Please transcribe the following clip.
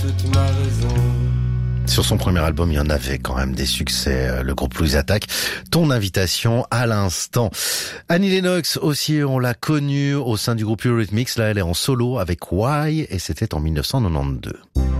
toute ma raison. Sur son premier album, il y en avait quand même des succès. Le groupe Louise Attaque, Ton invitation à l'instant. Annie Lennox aussi, on l'a connue au sein du groupe Eurythmics. Là, elle est en solo avec Why et c'était en 1992.